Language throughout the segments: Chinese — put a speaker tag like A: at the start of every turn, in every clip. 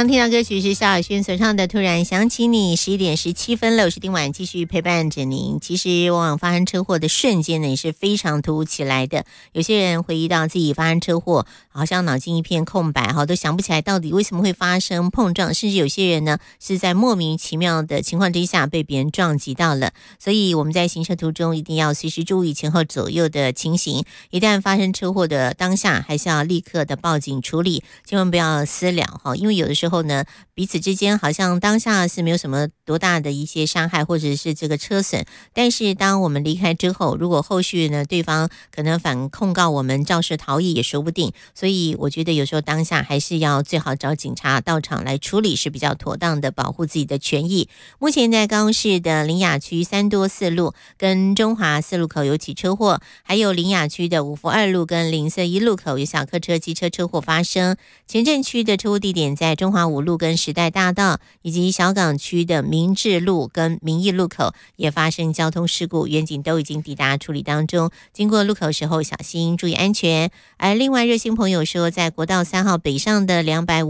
A: 刚听到歌曲是萧亚轩所唱的《突然想起你》，11点17分了，我是丁婉，继续陪伴着您。其实往往发生车祸的瞬间呢，也是非常突如其来的。有些人回忆到自己发生车祸，好像脑筋一片空白，都想不起来到底为什么会发生碰撞，甚至有些人呢是在莫名其妙的情况之下被别人撞击到了。所以我们在行车途中一定要随时注意前后左右的情形，一旦发生车祸的当下，还是要立刻的报警处理，千万不要私了哈，因为有的时候呢，彼此之间好像当下是没有什么多大的一些伤害或者是这个车损，但是当我们离开之后，如果后续呢对方可能反控告我们肇事逃逸也说不定，所以我觉得有时候当下还是要最好找警察到场来处理是比较妥当的，保护自己的权益。目前在高雄市的苓雅区三多四路跟中华四路口有起车祸，还有苓雅区的五福二路跟林色一路口有小客车机车车祸发生。前镇区的车祸地点在中华五路跟时代大道，以及小港区的明治路跟民义路口也发生交通事故，员警都已经抵达处理当中，经过路口时候小心注意安全。而另外热心朋友说，在国道3号北上的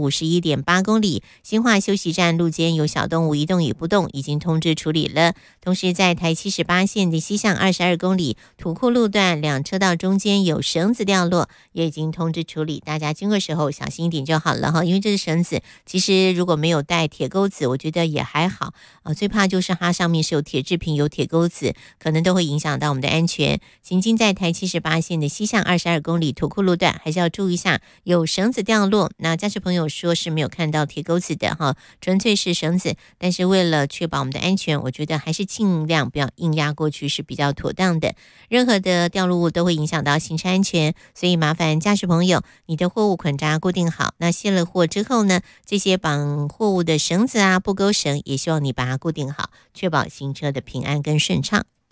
A: 251.8公里新化休息站路间有小动物移动与不动，已经通知处理了。同时在台78线的西向22公里土库路段两车道中间有绳子掉落，也已经通知处理，大家经过时候小心一点就好了哈。因为这是绳子，其实如果没有带铁钩子，我觉得也还好最怕就是它上面是有铁制品有铁钩子，可能都会影响到我们的安全。行经在台78线的西向22公里土库路段，还是要注意一下有绳子掉落。那驾驶朋友说是没有看到铁钩子的哈，纯粹是绳子，但是为了确保我们的安全，我觉得还是尽量不要硬压过去是比较妥当的。任何的掉落物都会影响到行车安全，所以麻烦驾驶朋友，你的货物捆扎固定好。那卸了货之后呢，这些绑货物的绳子布钩绳也希望你把它固定好，确保行车的平安跟顺畅。